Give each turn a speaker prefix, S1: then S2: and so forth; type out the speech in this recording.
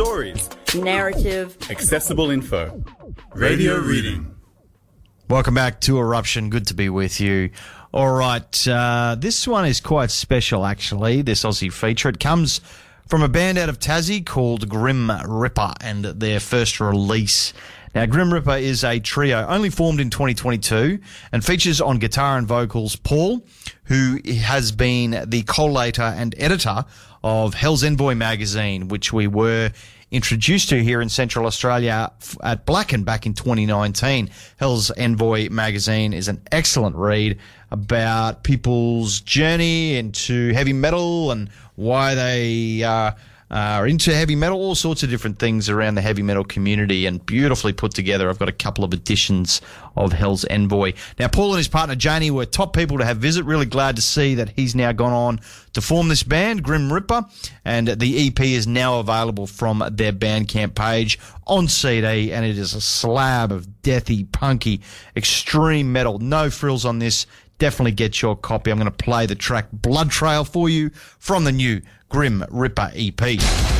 S1: stories,
S2: narrative,
S1: accessible info. Radio Reading.
S3: Welcome back to Eruption. Good to be with you. All right, this one is quite special, actually, this Aussie feature. It comes from a band out of Tassie called Grim Ripper and their first release. Now, Grim Ripper is a trio only formed in 2022 and features on guitar and vocals Paul, who has been the collator and editor of Hell's Envoy magazine, which we were introduced to here in Central Australia at Blacken back in 2019. Hell's Envoy magazine is an excellent read about people's journey into heavy metal and why they are into heavy metal, all sorts of different things around the heavy metal community, and beautifully put together. I've got a couple of editions of Hell's Envoy. Now, Paul and his partner Janie were top people to have visit. Really glad to see that he's now gone on to form this band, Grim Ripper, and the EP is now available from their Bandcamp page on CD, and it is a slab of deathy, punky, extreme metal. No frills on this. Definitely get your copy. I'm going to play the track Blood Trail for you from the new Grim Ripper EP.